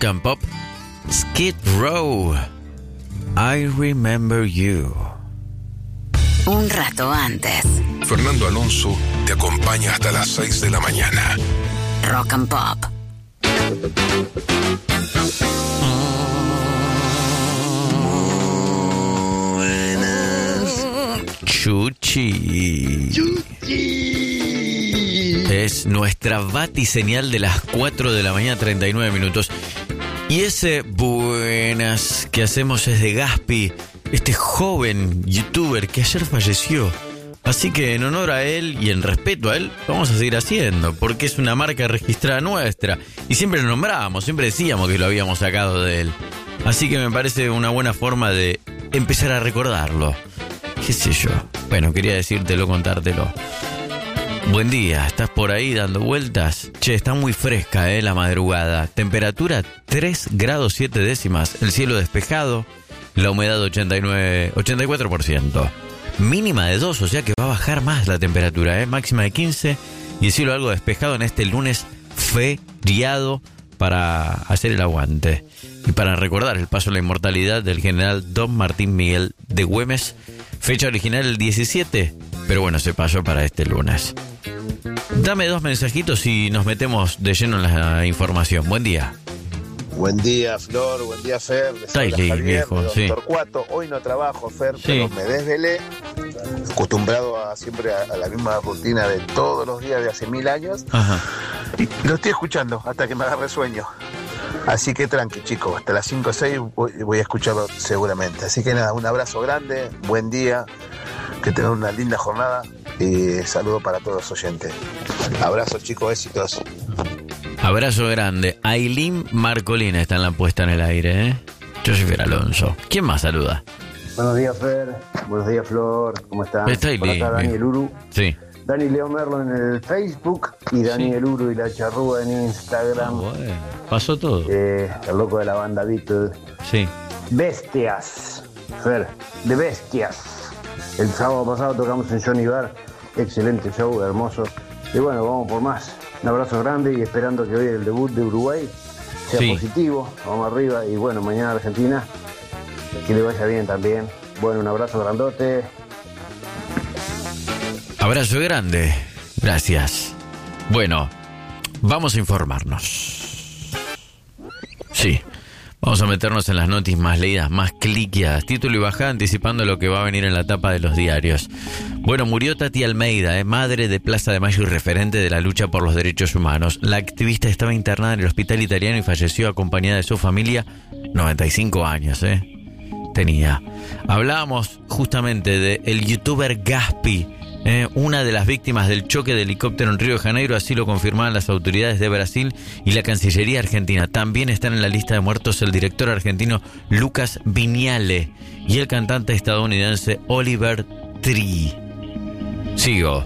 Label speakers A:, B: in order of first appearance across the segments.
A: Rock and Pop, Skid Row, I Remember You.
B: Un rato antes.
C: Fernando Alonso te acompaña hasta las 6 de la mañana.
B: Rock and Pop.
A: Chuchi. Es nuestra batiseñal de las 4 de la mañana, 39 minutos. Y ese buenas que hacemos es de Gaspi, este joven youtuber que ayer falleció. Así que en honor a él y en respeto a él, vamos a seguir haciendo, porque es una marca registrada nuestra. Y siempre lo nombrábamos, siempre decíamos que lo habíamos sacado de él. Así que me parece una buena forma de empezar a recordarlo. ¿Qué sé yo? Bueno, quería decírtelo, contártelo. Buen día, ¿estás por ahí dando vueltas? Che, está muy fresca, la madrugada. Temperatura 3 grados 7 décimas. El cielo despejado. La humedad 84%. Mínima de 2, o sea que va a bajar más la temperatura, Máxima de 15. Y el cielo algo despejado en este lunes feriado para hacer el aguante. Y para recordar el paso a la inmortalidad del general Don Martín Miguel de Güemes. Fecha original el 17, pero bueno, se pasó para este lunes. Dame 2 mensajitos y nos metemos de lleno en la información. Buen día.
D: Buen día, Flor. Buen día, Fer. Les habla Javier,
A: viejo, sí.
D: Doctor Cuato. Hoy no trabajo, Fer,
A: Sí.
D: pero me desvelé. Acostumbrado a siempre a la misma rutina de todos los días de hace 1000 años.
A: Ajá.
D: Y lo estoy escuchando hasta que me agarre sueño. Así que tranqui, chicos. Hasta las 5 o 6 voy a escucharlo seguramente. Así que nada, un abrazo grande. Buen día. Que tengan una linda jornada. Y saludo para todos los oyentes. Abrazo, chicos. Éxitos.
A: Abrazo grande. Ailín Marcolina está en la puesta en el aire, Yo soy Fer Alonso. ¿Quién más saluda?
E: Buenos días, Fer. Buenos días, Flor. ¿Cómo están?
A: Está
E: Por
A: Ailín,
E: acá Daniel Uru.
A: Sí.
E: Dani Leo Merlo en el Facebook y Daniel Uru y la charrúa en Instagram.
A: Bueno, pasó todo.
E: El loco de la banda Beatles.
A: Sí.
E: Bestias, Fer, de Bestias. El sábado pasado tocamos en Johnny Bar. Excelente show, hermoso. Y bueno, vamos por más. Un abrazo grande y esperando que hoy el debut de Uruguay sea positivo. Vamos arriba y bueno, mañana Argentina. Que le vaya bien también. Bueno, un abrazo grandote.
A: Abrazo grande. Gracias. Bueno, vamos a informarnos. Sí. Vamos a meternos en las noticias más leídas, más cliqueadas. Título y bajada anticipando lo que va a venir en la tapa de los diarios. Bueno, murió Tati Almeida, madre de Plaza de Mayo y referente de la lucha por los derechos humanos. La activista estaba internada en el hospital italiano y falleció acompañada de su familia. 95 años, tenía. Hablábamos justamente de el youtuber Gaspi, una de las víctimas del choque de helicóptero en Río de Janeiro, así lo confirmaban las autoridades de Brasil y la Cancillería argentina. También están en la lista de muertos el director argentino Lucas Viñale y el cantante estadounidense Oliver Tree. Sigo.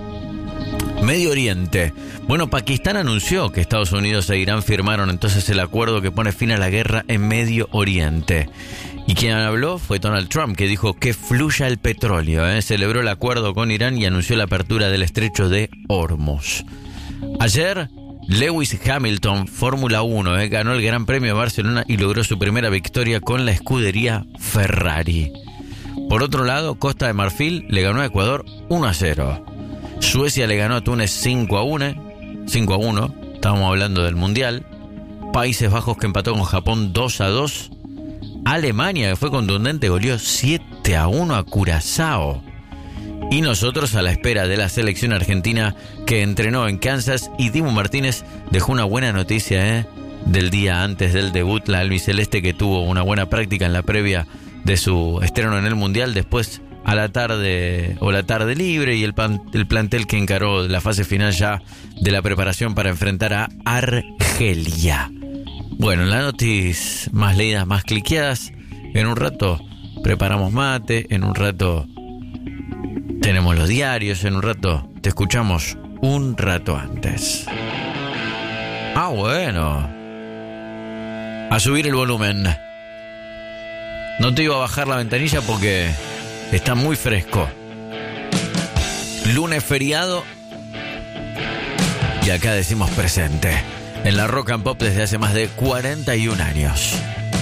A: Medio Oriente. Bueno, Pakistán anunció que Estados Unidos e Irán firmaron entonces el acuerdo que pone fin a la guerra en Medio Oriente. Y quien habló fue Donald Trump, que dijo que fluya el petróleo. Celebró el acuerdo con Irán y anunció la apertura del estrecho de Hormuz. Ayer, Lewis Hamilton, Fórmula 1, ganó el Gran Premio de Barcelona y logró su primera victoria con la escudería Ferrari. Por otro lado, Costa de Marfil le ganó a Ecuador 1-0. Suecia le ganó a Túnez 5-1. Estábamos hablando del Mundial. Países Bajos que empató con Japón 2-2. Alemania, que fue contundente, goleó 7-1 a Curazao. Y nosotros a la espera de la selección argentina que entrenó en Kansas, y Dibu Martínez dejó una buena noticia del día antes del debut, la albiceleste, que tuvo una buena práctica en la previa de su estreno en el Mundial. Después a la tarde libre y el plantel que encaró la fase final ya de la preparación para enfrentar a Argelia. Bueno, las noticias más leídas, más cliqueadas. En un rato preparamos mate, en un rato tenemos los diarios, en un rato te escuchamos un rato antes. Ah, bueno. A subir el volumen. No te iba a bajar la ventanilla porque está muy fresco. Lunes feriado y acá decimos presente. en la Rock and Pop desde hace más de 41 años.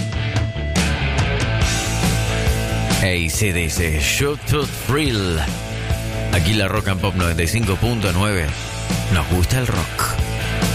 A: AC/DC, Shoot to Thrill. Aquí la Rock and Pop 95.9. Nos gusta el rock.